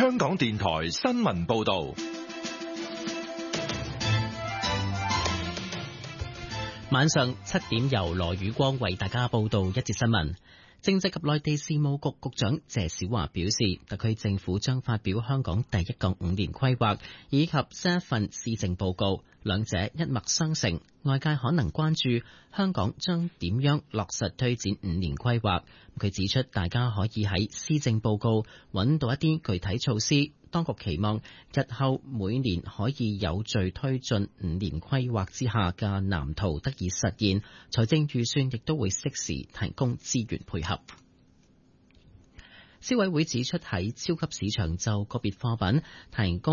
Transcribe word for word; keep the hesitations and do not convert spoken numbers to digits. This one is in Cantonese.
香港電台新聞報道。 晚上七點由羅宇光為大家報道一節新聞。政制及內地事務局局長謝小華表示，特區政府將發表香港第一個五年規劃以及新一份施政報告，兩者一脈相承。外界可能關注香港將點樣落實推展五年規劃。佢指出，大家可以喺施政報告揾到一啲具體措施。當局期望日後每年可以有序推進五年規劃之下嘅藍圖得以實現，財政預算亦都會適時提供資源配合。消委會指出，喺超級市場就個別貨品提供